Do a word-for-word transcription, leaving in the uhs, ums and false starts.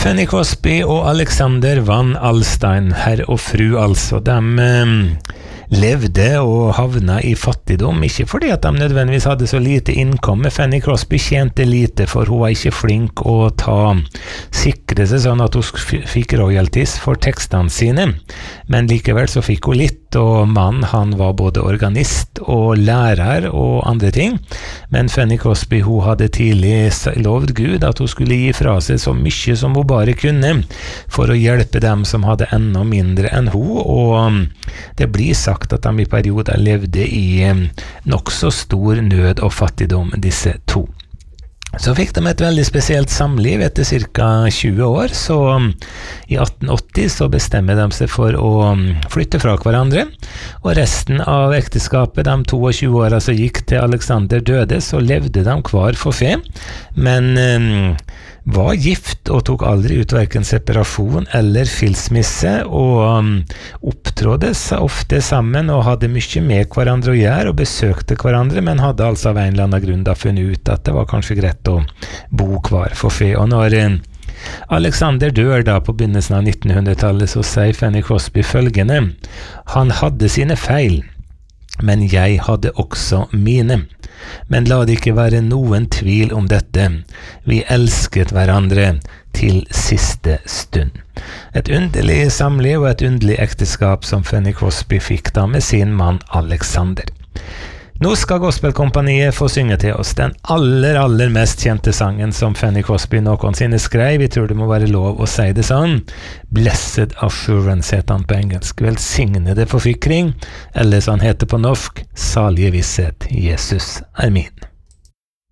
Fanny Crosby og Alexander Van Alstyne, herr og fru altså, de eh, levde og havna i fattigdom, ikke fordi at de nødvendigvis hadde så lite innkomme. Fanny Crosby tjente lite, for hun var ikke flink å ta, sikre seg sånn at hun fikk royalties for tekstene sine, men likevel så fikk hun litt, og mannen han var både organist og lærer og andre ting, men Fanny Crosby hun hadde tidlig lovd Gud at hun skulle gi fra seg så mye som hun bare kunne for å hjelpe dem som hadde enda mindre enn hun, og det blir sagt at de i perioder levde i nok så stor nød og fattigdom, disse to. Så fikk de et veldig spesielt samliv etter cirka tjue år, så i atten åtti så bestemmer de seg for å flytte fra hverandre, og resten av ekteskapet, de tjueto årene som gikk til Alexander døde, så levde de hver for fe, men um, var gift og tok aldri ut hverken separasjon eller filsmisse, og um, opptrådde ofte sammen og hadde mye med hverandre å gjøre og besøkte hverandre, men hadde altså av en eller annen grunn da funnet ut at det var kanskje greit å bo hver for fe. Og når um, Alexander dør da på begynnelsen av nittenhundretallet, så sier Fanny Crosby følgende: han hadde sine feil, men jeg hadde også mine. Men la det ikke være noen tvil om dette. Vi elsket hverandre til siste stund. Et underlig samliv og et underlig ekteskap som Fanny Crosby fikk da med sin mann Alexander. Nå skal Gospelkompaniet få synge til oss den aller, aller mest kjente sangen som Fanny Crosby noensinne skrev. Vi tror det må være lov å si det sånn. Blessed Assurance heter han på engelsk. Velsignede forsikring, eller som han heter på norsk, salige visshet. Jesus er min.